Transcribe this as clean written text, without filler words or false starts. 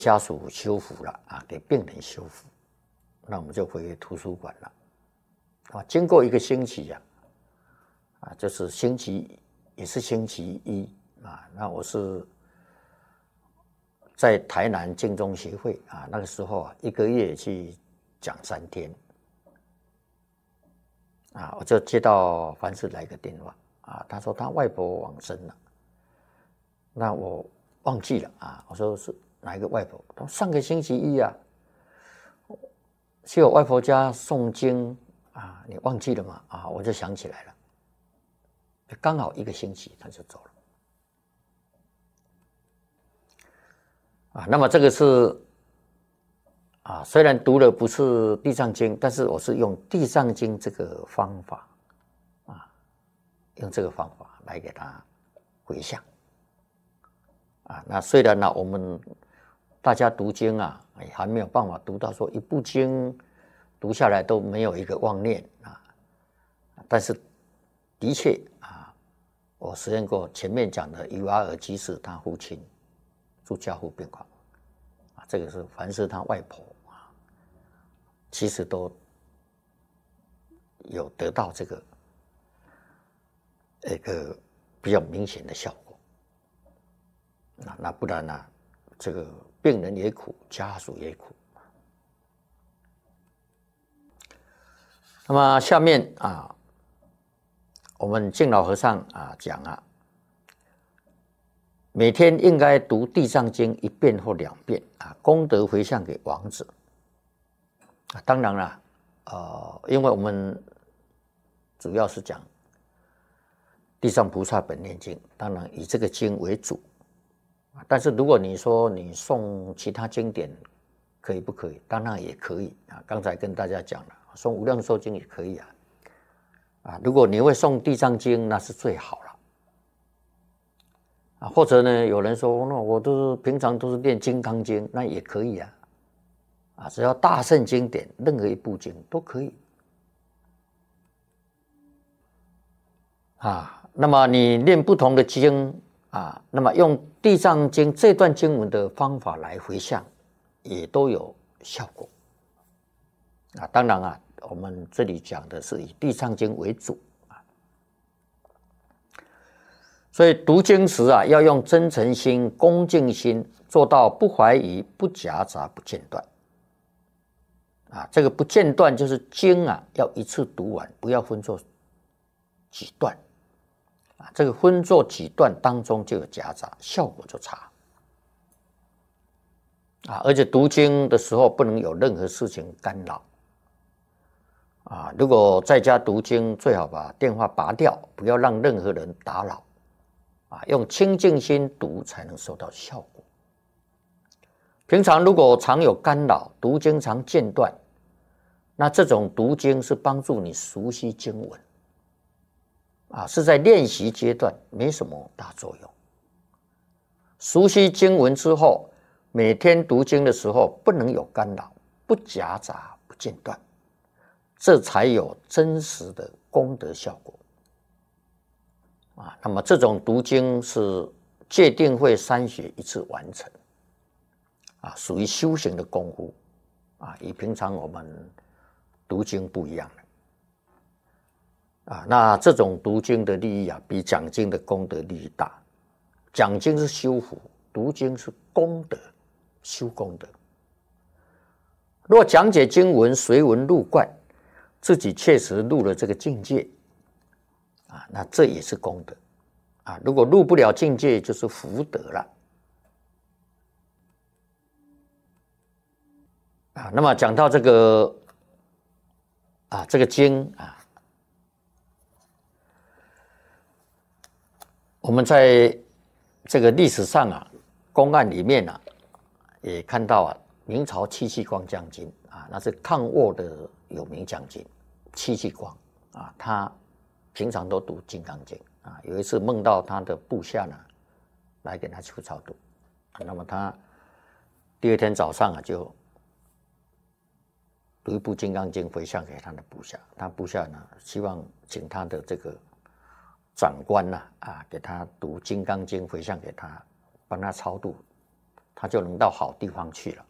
家属修复了啊，给病人修复，那我们就回图书馆了。啊，经过1个星期呀，就是也是星期一啊，那我是在台南敬宗协会啊，那个时候啊，1个月去讲3天。啊，我就接到凡是来个电话啊，他说他外婆往生了，那我忘记了啊，我说是哪一个外婆？他说上个星期一啊，去我外婆家诵经啊，你忘记了吗？啊，我就想起来了，刚好1个星期他就走了啊。那么这个是啊，虽然读的不是地藏经，但是我是用地藏经这个方法啊，用这个方法来给他回向啊。那虽然呢，我们大家读经啊，还没有办法读到说1部经读下来都没有一个妄念啊，但是的确啊，我实验过前面讲的尤阿尔基士他父亲住加护病房啊，这个是凡是他外婆。其实都有得到这个一个比较明显的效果，那不然呢，这个病人也苦，家属也苦。那么下面啊，我们敬老和尚啊讲啊，每天应该读地藏经1遍或2遍啊，功德回向给亡者。当然了，因为我们主要是讲地藏菩萨本愿经，当然以这个经为主。但是如果你说你诵其他经典，可以不可以？当然也可以啊。刚才跟大家讲了，诵无量寿经也可以啊。如果你会诵地藏经，那是最好了啊。或者呢，有人说，那我平常都是念金刚经，那也可以啊。啊，只要大乘经典，任何1部经都可以啊。那么你念不同的经啊，那么用地藏经这段经文的方法来回向，也都有效果啊。当然啊，我们这里讲的是以地藏经为主啊，所以读经时啊，要用真诚心、恭敬心，做到不怀疑、不夹杂、不间断。啊，这个不间断就是经啊，要一次读完，不要分作几段啊。这个分作几段当中就有夹杂，效果就差啊。而且读经的时候不能有任何事情干扰啊。如果在家读经，最好把电话拔掉，不要让任何人打扰啊。用清净心读才能收到效果。平常如果常有干扰，读经常间断，那这种读经是帮助你熟悉经文啊，是在练习阶段，没什么大作用。熟悉经文之后，每天读经的时候不能有干扰，不夹杂，不间断，这才有真实的功德效果啊。那么这种读经是戒定慧3学一次完成啊，属于修行的功夫啊，与平常我们读经不一样的啊。那这种读经的利益啊，比讲经的功德利益大。讲经是修福，读经是功德，修功德。若讲解经文随文入观，自己确实入了这个境界啊，那这也是功德啊。如果入不了境界，就是福德了啊。那么讲到这个啊，这个经啊，我们在这个历史上啊，公案里面啊，也看到啊，明朝戚继光将军啊，那是抗倭的有名将军，戚继光啊，他平常都读《金刚经》啊，有一次梦到他的部下呢，来给他求超度，那么他第2天早上啊，就读一部《金刚经》回向给他的部下，他部下呢，希望请他的这个长官呐啊，给他读《金刚经》回向给他，帮他超度他就能到好地方去了。